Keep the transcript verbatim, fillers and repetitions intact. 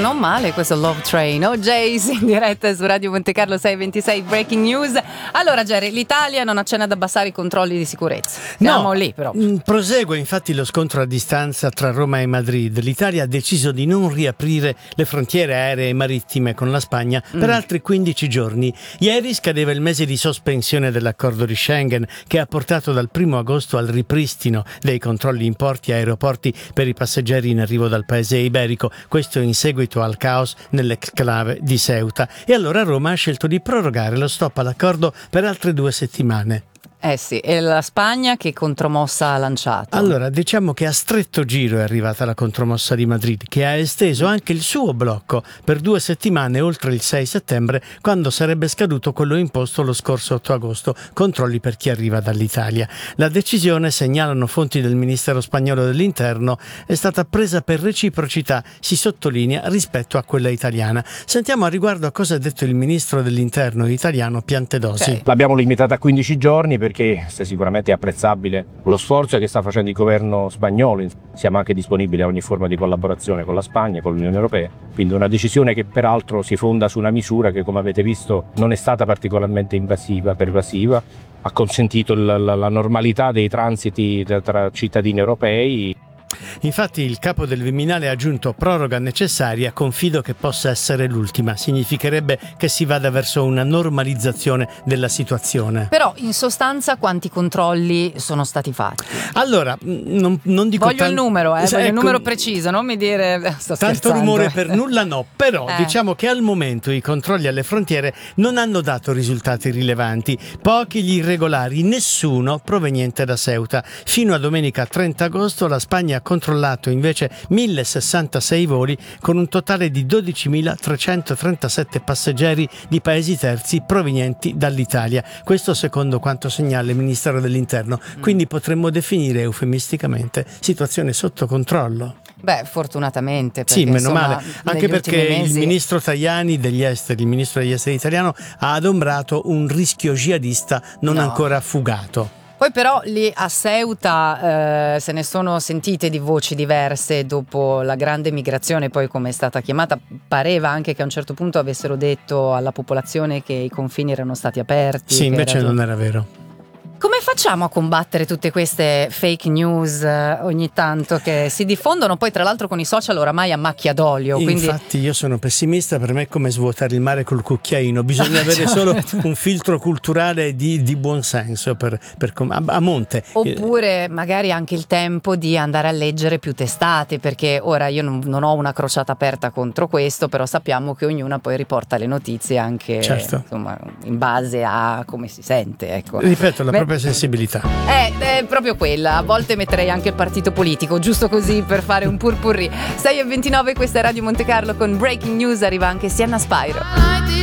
non male questo Love Train. O Jace in diretta su Radio Monte Carlo sei e ventisei, breaking news. Allora Jerry, l'Italia non accenna ad abbassare i controlli di sicurezza. Siamo no, lì però. Prosegue infatti lo scontro a distanza tra Roma e Madrid. L'Italia ha deciso di non riaprire le frontiere aeree e marittime con la Spagna per mm. altri quindici giorni. Ieri scadeva il mese di sospensione dell'accordo di Schengen, che ha portato dal primo agosto al ripristino dei controlli in porti e aeroporti per i passeggeri in arrivo dal paese iberico, questo in seguito al caos nell'exclave di Ceuta. E allora Roma ha scelto di prorogare lo stop all'accordo per altre due settimane. Eh sì, e la Spagna che contromossa ha lanciato? Allora, diciamo che a stretto giro è arrivata la contromossa di Madrid, che ha esteso anche il suo blocco per due settimane oltre il sei settembre, quando sarebbe scaduto quello imposto lo scorso otto agosto, controlli per chi arriva dall'Italia. La decisione, segnalano fonti del Ministero spagnolo dell'Interno, è stata presa per reciprocità, si sottolinea, rispetto a quella italiana. Sentiamo a riguardo cosa ha detto il Ministro dell'Interno italiano Piantedosi. Okay. L'abbiamo limitata a quindici giorni perché che sicuramente è apprezzabile lo sforzo che sta facendo il governo spagnolo. Siamo anche disponibili a ogni forma di collaborazione con la Spagna, con l'Unione Europea, quindi una decisione che peraltro si fonda su una misura che, come avete visto, non è stata particolarmente invasiva, pervasiva, ha consentito la, la, la normalità dei transiti tra cittadini europei. Infatti il capo del Viminale ha aggiunto proroga necessaria, confido che possa essere l'ultima. Significherebbe che si vada verso una normalizzazione della situazione. Però in sostanza quanti controlli sono stati fatti? Allora, non, non dico voglio tan- il numero, eh, voglio ecco, il numero preciso, non mi dire sto tanto scherzando. rumore per nulla no, però eh. diciamo che al momento i controlli alle frontiere non hanno dato risultati rilevanti. Pochi gli irregolari, nessuno proveniente da Ceuta. Fino a domenica trenta agosto la Spagna ha controllato invece mille sessantasei voli con un totale di dodicimilatrecentotrentasette passeggeri di paesi terzi provenienti dall'Italia. Questo secondo quanto segnala il Ministero dell'Interno. Quindi potremmo definire eufemisticamente situazione sotto controllo. Beh, fortunatamente. Perché, sì, meno insomma, male, anche perché mesi... il ministro Tajani degli esteri, il ministro degli esteri italiano, ha adombrato un rischio jihadista non no. ancora fugato. Poi però lì a Ceuta eh, se ne sono sentite di voci diverse dopo la grande migrazione, poi come è stata chiamata, pareva anche che a un certo punto avessero detto alla popolazione che i confini erano stati aperti. Sì, invece era... non era vero. Come facciamo a combattere tutte queste fake news eh, ogni tanto che si diffondono poi tra l'altro con i social oramai a macchia d'olio? Quindi... Infatti io sono pessimista, per me è come svuotare il mare col cucchiaino, bisogna avere solo un filtro culturale di, di buon senso per, per, a, a monte. Oppure magari anche il tempo di andare a leggere più testate, perché ora io non, non ho una crociata aperta contro questo, però sappiamo che ognuna poi riporta le notizie anche certo. insomma, in base a come si sente. Ecco. Ripeto, la Me... propria sensibilità. È, è proprio quella, a volte metterei anche il partito politico, giusto così per fare un purpurri. sei e ventinove, questa è Radio Monte Carlo con Breaking News, arriva anche Sienna Spyro.